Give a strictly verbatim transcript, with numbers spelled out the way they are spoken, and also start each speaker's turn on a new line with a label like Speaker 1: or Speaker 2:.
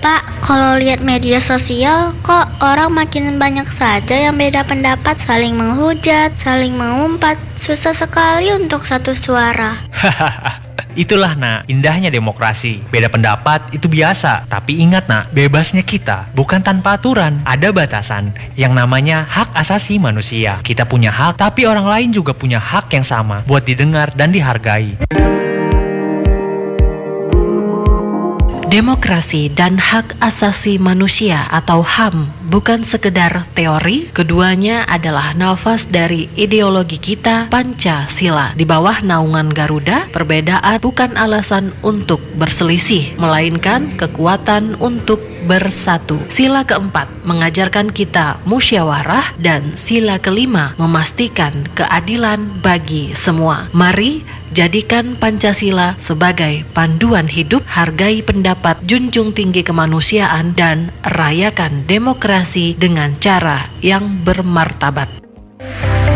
Speaker 1: Pak, kalau lihat media sosial, kok orang makin banyak saja yang beda pendapat, saling menghujat, saling mengumpat. Susah sekali untuk satu suara.
Speaker 2: Hahaha. Itulah nak, indahnya demokrasi. Beda pendapat itu biasa. Tapi ingat nak, bebasnya kita bukan tanpa aturan. Ada batasan yang namanya hak asasi manusia. Kita punya hak, tapi orang lain juga punya hak yang sama buat didengar dan dihargai.
Speaker 3: Demokrasi dan hak asasi manusia atau H A M bukan sekedar teori, keduanya adalah nafas dari ideologi kita, Pancasila. Di bawah naungan Garuda, perbedaan bukan alasan untuk berselisih, melainkan kekuatan untuk bersatu. Sila keempat mengajarkan kita musyawarah dan sila kelima memastikan keadilan bagi semua. Mari jadikan Pancasila sebagai panduan hidup, hargai pendapat, junjung tinggi kemanusiaan, dan rayakan demokrasi dengan cara yang bermartabat.